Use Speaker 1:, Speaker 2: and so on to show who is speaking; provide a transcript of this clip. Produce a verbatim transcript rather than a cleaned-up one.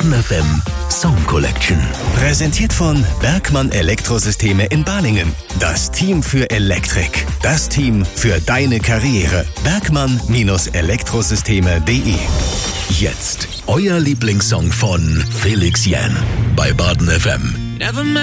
Speaker 1: Baden F M Song Collection. Präsentiert von Bergmann Elektrosysteme in Balingen. Das Team für Elektrik. Das Team für deine Karriere. Bergmann Elektrosysteme punkt de. Jetzt euer Lieblingssong von Felix Jähn bei Baden F M.